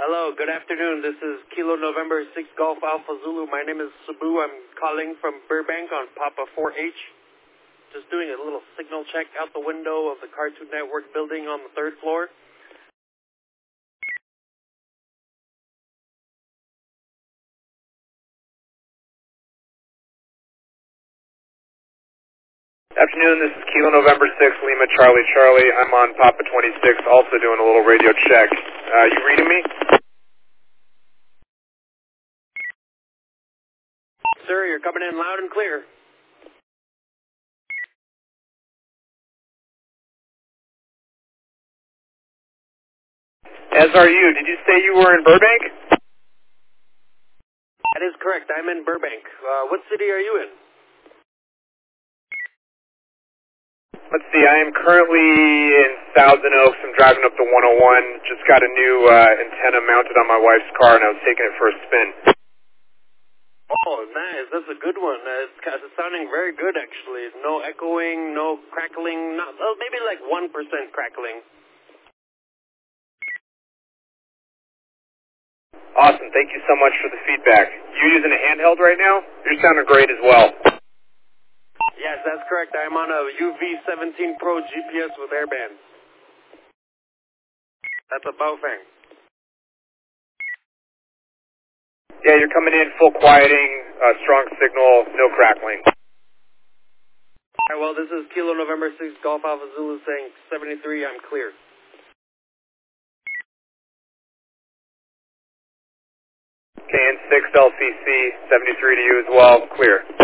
Hello, good afternoon. This is Kilo November 6 Golf Alpha Zulu. My name is Sabu. I'm calling from Burbank on Papa 4H. Just doing a little signal check out the window of the Cartoon Network building on the 3rd floor. Afternoon, this is Kilo November 6, Lima Charlie Charlie. I'm on Papa 26, also doing a little radio check. You reading me? Sir, you're coming in loud and clear. As are you. Did you say you were in Burbank? That is correct. I'm in Burbank. What city are you in? Let's see, I am currently in Thousand Oaks. I'm driving up the 101. Just got a new antenna mounted on my wife's car, and I was taking it for a spin. Oh, nice. That's a good one. It's sounding very good, actually. No echoing, no crackling, maybe like 1% crackling. Awesome. Thank you so much for the feedback. You using a handheld right now? You're sounding great as well. Yes, that's correct. I'm on a UV-17 Pro GPS with airbands. That's a Baofeng. Yeah, you're coming in full quieting, strong signal, no crackling. All right, well, this is Kilo November 6 Golf Alpha Zulu saying 73, I'm clear. KN6 LCC, 73 to you as well, clear.